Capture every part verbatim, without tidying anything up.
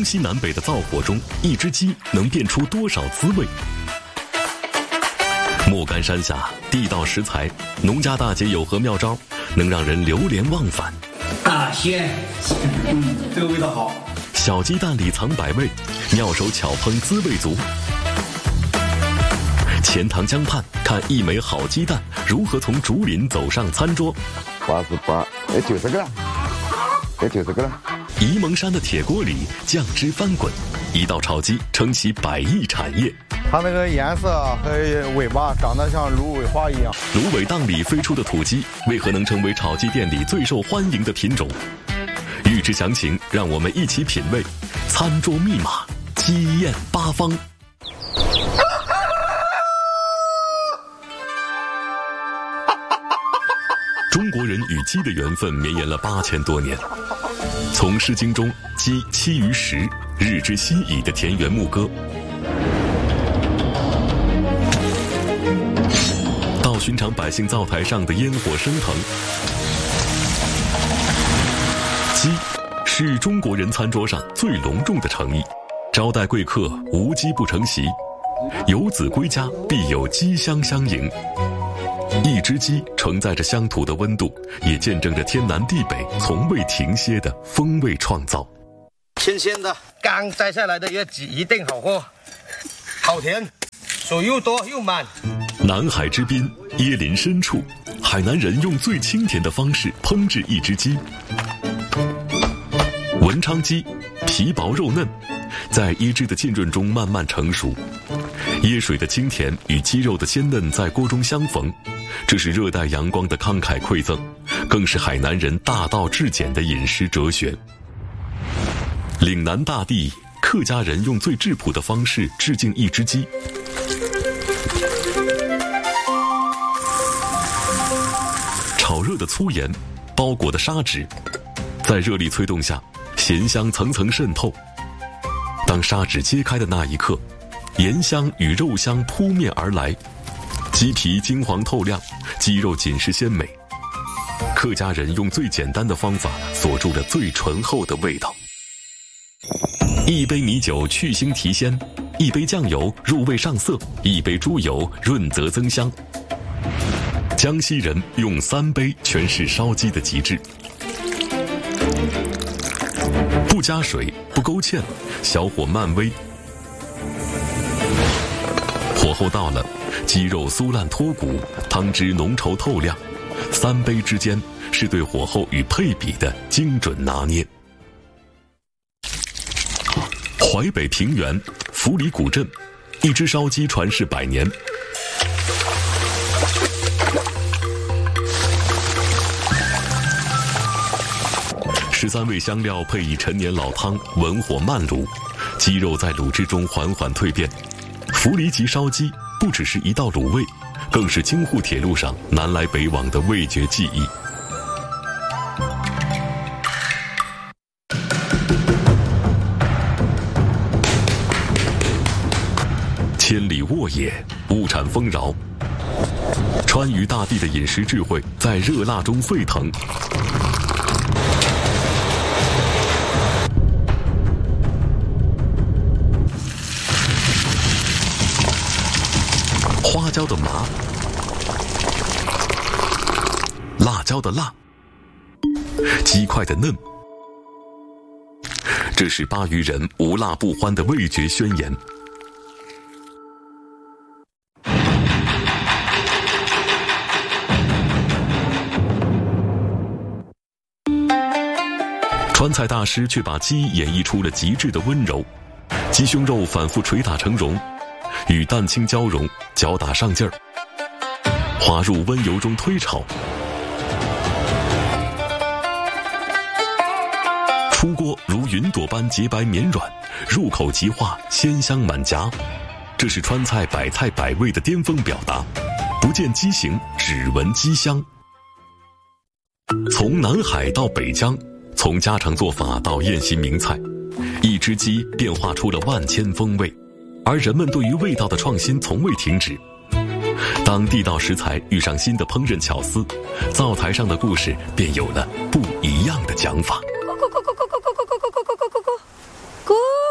西南北的灶火中，一只鸡能变出多少滋味？莫干山下，地道食材，农家大姐有何妙招，能让人流连忘返？ 大鲜， 嗯，这个味道好。 小鸡蛋里藏百味，妙手巧烹滋味足。钱塘江畔，看一枚好鸡蛋如何从竹林走上餐桌。 八十八，哎，九十个了，哎，九十个了。 沂蒙山的铁锅里，酱汁翻滚，一道炒鸡撑起百亿产业。 它那个颜色和尾巴长得像芦苇花一样。 芦苇荡里飞出的土鸡，为何能成为炒鸡店里最受欢迎的品种？欲知详情，让我们一起品味餐桌密码，鸡宴八方。中国人与鸡的缘分绵延了八千多年，从《诗经》中“鸡栖于石，日之夕矣”的田园牧歌，到寻常百姓灶台上的烟火升腾，鸡是中国人餐桌上最隆重的诚意。招待贵客，无鸡不成席；游子归家，必有鸡香相迎。一只鸡承载着乡土的温度，也见证着天南地北从未停歇的风味创造。 新鲜的，刚摘下来的椰子一定好喝，好甜，水又多又满。 南海之滨，椰林深处，海南人用最清甜的方式烹制一只鸡。文昌鸡，皮薄肉嫩，在椰汁的浸润中慢慢成熟。椰水的清甜与鸡肉的鲜嫩在锅中相逢，这是热带阳光的慷慨馈赠，更是海南人大道至简的饮食哲学。岭南大地，客家人用最质朴的方式致敬一只鸡。炒热的粗盐，包裹的砂纸，在热力催动下，咸香层层渗透。当砂纸揭开的那一刻，盐香与肉香扑面而来，鸡皮金黄透亮，鸡肉紧实鲜美。客家人用最简单的方法锁住了最醇厚的味道。一杯米酒去腥提鲜，一杯酱油入味上色，一杯猪油润泽增香。江西人用三杯诠释烧鸡的极致，不加水，不勾芡，小火慢煨。火候到了，鸡肉酥烂脱骨，汤汁浓稠透亮，三杯之间是对火候与配比的精准拿捏。淮北平原福里古镇，一只烧鸡传世百年。十三味香料配以陈年老汤，文火慢卤，鸡肉在卤汁中缓缓蜕变。福里吉烧鸡不只是一道卤味，更是京沪铁路上南来北往的味觉记忆。千里沃野，物产丰饶，川渝大地的饮食智慧在热辣中沸腾。花椒的麻，辣椒的辣，鸡块的嫩，这是巴渝人无辣不欢的味觉宣言。川菜大师却把鸡演绎出了极致的温柔，鸡胸肉反复捶打成蓉，与蛋清交融，搅打上劲儿，滑入温油中推炒，出锅如云朵般洁白绵软，入口即化，鲜香满夹。这是川菜百菜百味的巅峰表达，不见鸡形，只闻鸡香。从南海到北疆，从家常做法到宴席名菜，一只鸡变化出了万千风味，而人们对于味道的创新从未停止。当地道食材遇上新的烹饪巧思，灶台上的故事便有了不一样的讲法。 咕咕咕咕咕咕咕咕咕咕咕咕咕咕。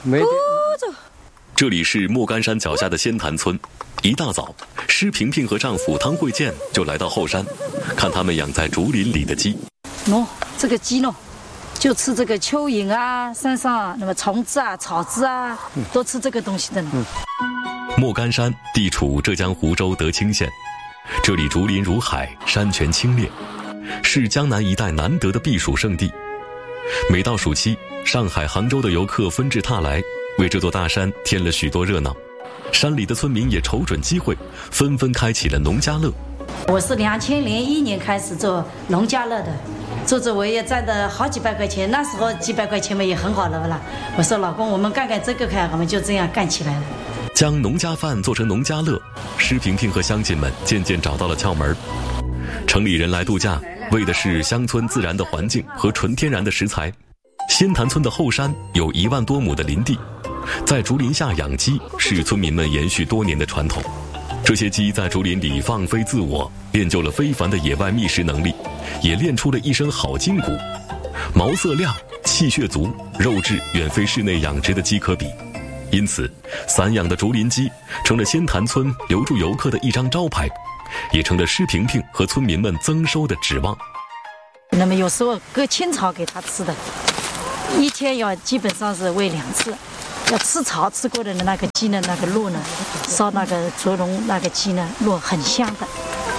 没。 这里是莫干山脚下的仙潭村。一大早，施萍萍和丈夫汤慧建就来到后山，看他们养在竹林里的鸡。 喏、哦，这个鸡呢，就吃这个蚯蚓啊，山上那么虫子啊、草枝啊，嗯、都吃这个东西的呢。嗯、 莫干山地处浙江湖州德清县，这里竹林如海，山泉清冽，是江南一带难得的避暑胜地。每到暑期，上海、杭州的游客纷至沓来，为这座大山添了许多热闹。山里的村民也瞅准机会，纷纷开启了农家乐。 我是两千零一年开始做农家乐的，做着我也赚的好几百块钱，那时候几百块钱嘛也很好了啦。我说老公，我们干干这个看，我们就这样干起来了。 将农家饭做成农家乐，施萍萍和乡亲们渐渐找到了窍门。城里人来度假，为的是乡村自然的环境和纯天然的食材。仙潭村的后山有一万多亩的林地，在竹林下养鸡是村民们延续多年的传统。这些鸡在竹林里放飞自我，练就了非凡的野外觅食能力，也练出了一身好筋骨，毛色亮，气血足，肉质远非室内养殖的鸡可比。因此，散养的竹林鸡成了仙潭村留住游客的一张招牌，也成了施萍萍和村民们增收的指望。 那么有时候割青草给它吃的，一天要基本上是喂两次。要吃草吃过的那个鸡呢，那个肉呢，烧那个竹笼那个鸡呢，肉很香的。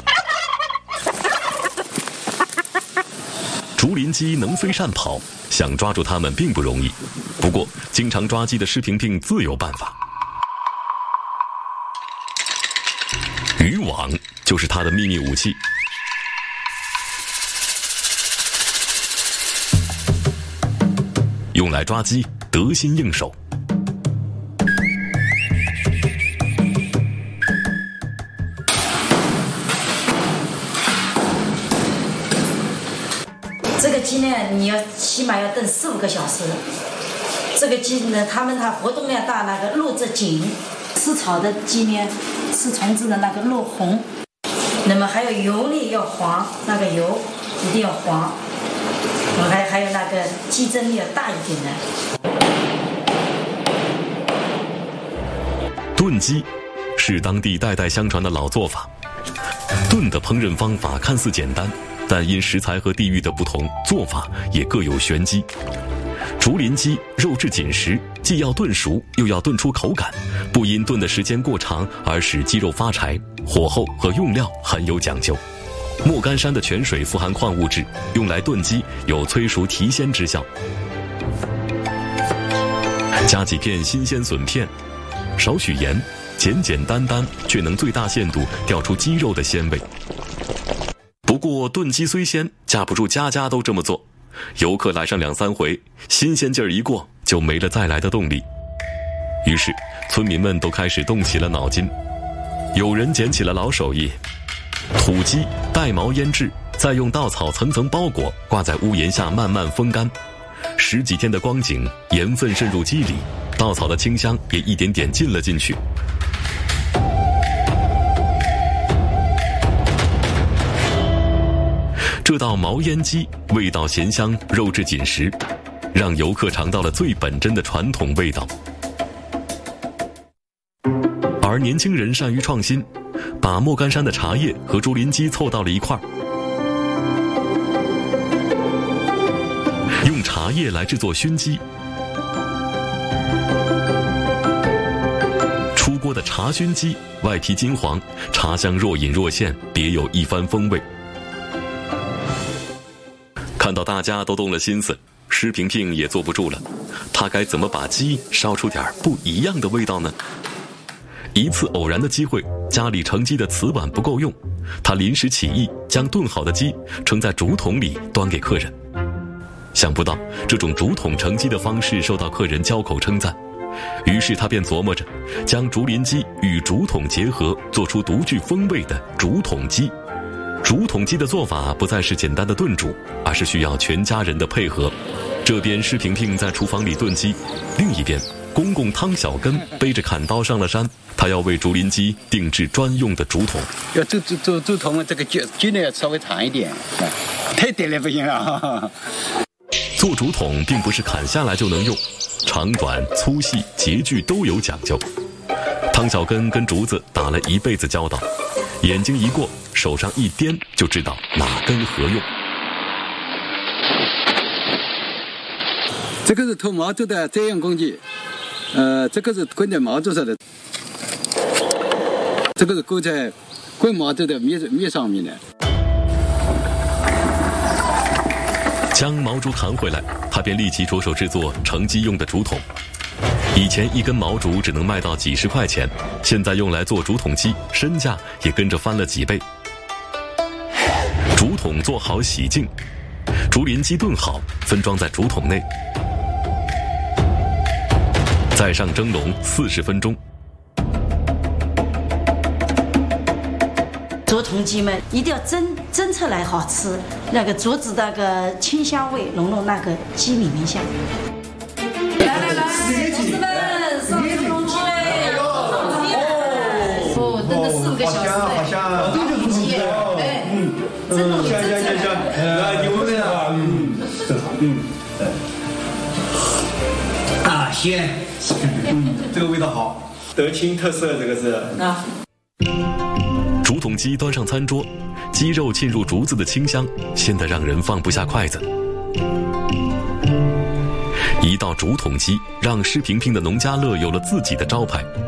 竹林鸡能飞善跑，想抓住它们并不容易。不过，经常抓鸡的施萍萍自有办法。渔网就是她的秘密武器。用来抓鸡，得心应手。 这个鸡呢，你要起码要炖四五个小时。这个鸡呢，它们它活动量大，那个肉质紧。吃草的鸡呢，吃虫子的那个肉红。那么还有油呢要黄，那个油一定要黄。还还有那个鸡胗要大一点的。 炖鸡是当地代代相传的老做法。炖的烹饪方法看似简单，但因食材和地域的不同，做法也各有玄机。竹林鸡肉质紧实，既要炖熟，又要炖出口感，不因炖的时间过长而使鸡肉发柴，火候和用料很有讲究。莫干山的泉水富含矿物质，用来炖鸡有催熟提鲜之效。加几片新鲜笋片，少许盐，简简单单却能最大限度调出鸡肉的鲜味。不过炖鸡虽鲜，架不住家家都这么做。游客来上两三回，新鲜劲儿一过，就没了再来的动力。于是村民们都开始动起了脑筋。有人捡起了老手艺，土鸡带毛腌制，再用稻草层层包裹，挂在屋檐下慢慢风干。十几天的光景，盐分渗入鸡里，稻草的清香也一点点进了进去。这道毛腌鸡味道咸香，肉质紧实，让游客尝到了最本真的传统味道。而年轻人善于创新，把莫干山的茶叶和竹林鸡凑到了一块儿，用茶叶来制作熏鸡。出锅的茶熏鸡，外皮金黄，茶香若隐若现，别有一番风味。看到大家都动了心思，施萍萍也坐不住了，她该怎么把鸡烧出点不一样的味道呢？一次偶然的机会，家里盛鸡的瓷碗不够用，她临时起意，将炖好的鸡盛在竹筒里端给客人。想不到这种竹筒盛鸡的方式受到客人交口称赞，于是她便琢磨着将竹林鸡与竹筒结合，做出独具风味的竹筒鸡。竹筒鸡的做法不再是简单的炖煮，而是需要全家人的配合。这边施萍萍在厨房里炖鸡，另一边公公汤小根背着砍刀上了山，他要为竹林鸡定制专用的竹筒。 要竹竹竹竹筒，这个筋筋呢要稍微长一点，太短了不行了。 做竹筒并不是砍下来就能用，长短、粗细、节距都有讲究。汤小根跟竹子打了一辈子交道，眼睛一过，手上一掂就知道哪根合用。 这个是脱毛竹的专用工具，呃，这个是滚在毛竹上的，这个是勾在滚毛竹的面面上面的。 将毛竹弹回来，他便立即着手制作盛鸡用的竹筒。以前一根毛竹只能卖到几十块钱，现在用来做竹筒鸡，身价也跟着翻了几倍。竹筒做好洗净，竹林鸡炖好，分装在竹筒内，再上蒸笼四十分钟。 竹筒鸡们一定要蒸蒸出来好吃，那个竹子那个清香味融入那个鸡里面下。来来来，同志们，上竹筒鸡嘞！哦，炖了四五个小时嘞， 好香啊！ 竹筒鸡，哎，嗯，蒸笼里蒸出来。 啊，有味道，嗯，嗯，啊，鲜，嗯，这个味道好，德清特色，这个是啊。 竹筒鸡端上餐桌，鸡肉浸入竹子的清香，鲜得让人放不下筷子。一道竹筒鸡，让施萍萍的农家乐有了自己的招牌。